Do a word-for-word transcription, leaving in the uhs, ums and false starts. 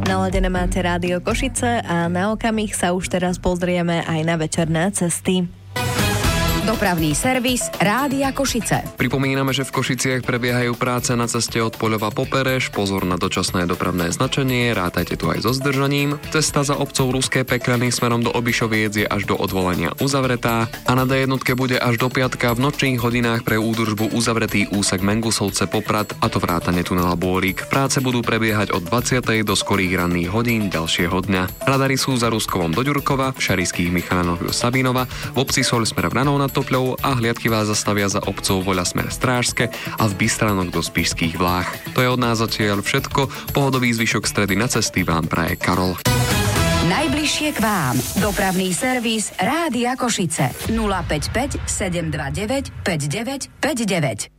Naladené máte Rádio Košice a na okamih sa už teraz pozrieme aj na večerné cesty. Dopravný servis Rádia Košice. Pripomíname, že v Košiciach prebiehajú práce na ceste od Poľova po Pereš. Pozor na dočasné dopravné značenie, rátajte tu aj so zdržaním. Cesta za obcov Ruské Pekrany smerom do Obišoviec je až do odvolania uzavretá a na dé jedna bude až do piatka v nočných hodinách pre údržbu uzavretý úsek Mengusovce Poprad, a to vrátane tunela Bôrik. Práce budú prebiehať od dvadsiatej do skorých ranných hodín ďalšieho dňa. Radary sú za Ruskovom do Ďurkova, v Šarišských Michaloch do Sabinova, v obci Soľ smer Vranov nad Topľou a hliadky vás zastavia za obcov Voľa smer Strážske a v Bystranoch do Spišských Vlách. To je od nás zatiaľ všetko. Pohodový zvyšok stredy na cesty vám praje Karol. Najbližšie k vám. Dopravný servis Rádia Košice. nula päť päť sedem dva deväť päť deväť päť deväť.